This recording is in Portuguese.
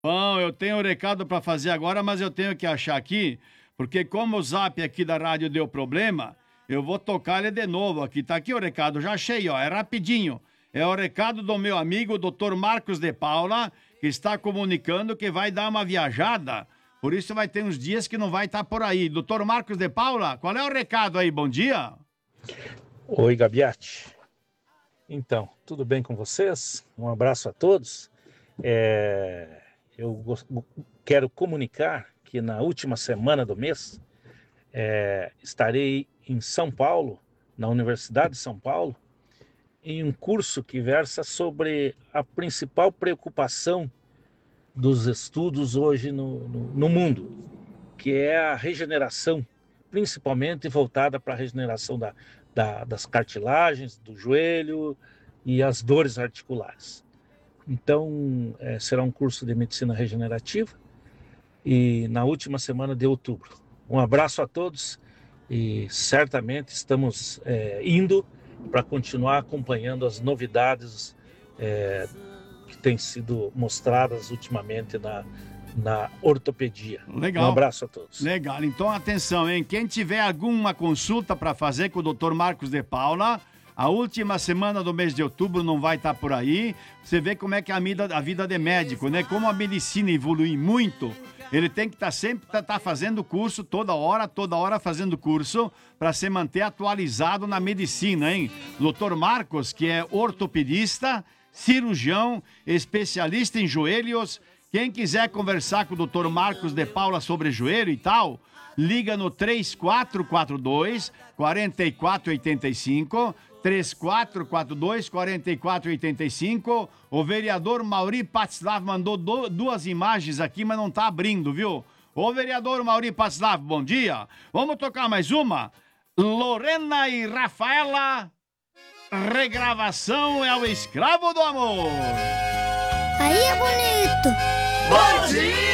Bom, eu tenho um recado para fazer agora, mas eu tenho que achar aqui, porque como o zap aqui da rádio deu problema, eu vou tocar ele de novo aqui. Tá aqui o recado, já achei, ó, é rapidinho. É o recado do meu amigo, Dr. Marcos de Paula, que está comunicando que vai dar uma viajada. Por isso vai ter uns dias que não vai estar por aí. Dr. Marcos de Paula, qual é o recado aí? Bom dia. Oi, Gabiati. Então, tudo bem com vocês? Um abraço a todos. Eu quero comunicar que na última semana do mês estarei em São Paulo, na Universidade de São Paulo, em um curso que versa sobre a principal preocupação dos estudos hoje no mundo, que é a regeneração, principalmente voltada para a regeneração das cartilagens, do joelho e as dores articulares. Então, será um curso de medicina regenerativa e na última semana de outubro. Um abraço a todos e certamente estamos indo para continuar acompanhando as novidades que têm sido mostradas ultimamente na ortopedia. Legal. Um abraço a todos. Legal. Então, atenção, hein? Quem tiver alguma consulta para fazer com o Dr. Marcos de Paula, a última semana do mês de outubro não vai estar por aí. Você vê como é que é a vida de médico, né? Como a medicina evolui muito, ele tem que sempre estar fazendo curso toda hora fazendo curso para se manter atualizado na medicina, hein? Dr. Marcos, que é ortopedista, cirurgião, especialista em joelhos. Quem quiser conversar com o Dr. Marcos de Paula sobre joelho e tal, liga no 3442-4485, 3442-4485. O vereador Mauri Patslav mandou duas imagens aqui, mas não tá abrindo, viu? Ô vereador Mauri Patslav, bom dia. Vamos tocar mais uma? Lorena e Rafaela, regravação é o escravo do amor. Aí é bonito. Bom dia!